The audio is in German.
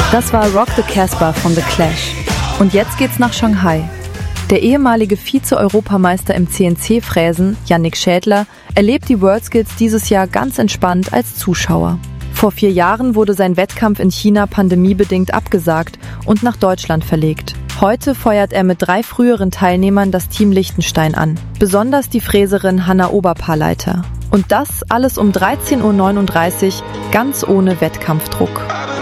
Das war Rock the Casbah von The Clash. Und jetzt geht's nach Shanghai. Der ehemalige Vize-Europameister im CNC-Fräsen, Yannick Schädler, erlebt die WorldSkills dieses Jahr ganz entspannt als Zuschauer. Vor 4 Jahren wurde sein Wettkampf in China pandemiebedingt abgesagt und nach Deutschland verlegt. Heute feuert er mit 3 früheren Teilnehmern das Team Liechtenstein an, besonders die Fräserin Hanna Oberpaarleiter. Und das alles um 13:39 Uhr, ganz ohne Wettkampfdruck.